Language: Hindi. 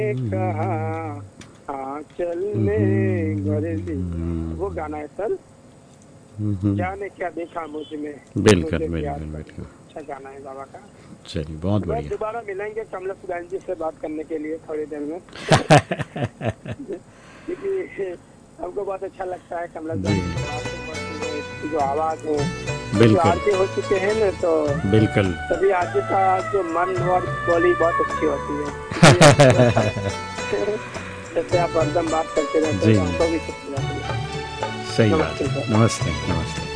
कहा आंचल में भर ली, वो गाना है सर। जाने क्या देखा मुझ में, बिल्कुल मुझे प्यार बिल्कुल कर बिल्कुल। लिया। अच्छा गाना है बाबा का। चलिए बहुत बस बढ़िया। दोबारा मिलेंगे कमलेश बहन जी से बात करने के लिए थोड़ी देर में। क्योंकि हमको बहुत अच्छा लगता है कमलेश जी बहन जी की बातें होती है, इसकी जो आवाज़ है। जो बिल्कुल आरजे हो चुके हैं ना, तो बिल्कुल। सभी आरजे का जो मन और बोली बहुत अच्छी होती है, इसलिए हमको अच्छा लगता है। जैसे आप एकदम बात करते रहते हैं जी तो हमको भी खुशी रहती है। सही बात नमस्ते है। सर। नमस्ते नमस्ते।